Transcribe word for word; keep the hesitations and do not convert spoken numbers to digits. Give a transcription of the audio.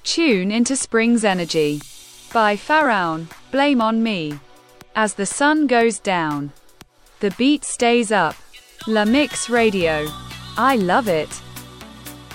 Tune into Spring's Energy by Pharaon, Blame on Me. As the sun goes down, the beat stays up. La Mix Radio. I love it.